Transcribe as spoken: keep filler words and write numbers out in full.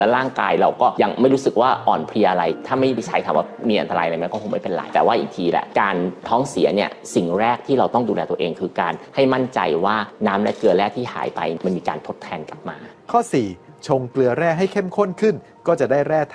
และร่างกายเราก็ยังไม่รู้สึกว่าอ่อนเพลียอะไรถ้าไม่ได้ใช้คำว่ามีอันตรายอะไรไหมก็คงไม่เป็นไรแต่ว่าอีกทีแหละการท้องเสียเนี่ยสิ่งแรกที่เราต้องดูแลตัวเองคือการให้มั่นใจว่าน้ำและเกลือแร่ที่หายไปมันมีการทดแทนกลับมาข้อสี่ชงเกลือแร่ให้เข้มข้นขึ้นก็จะได้แร่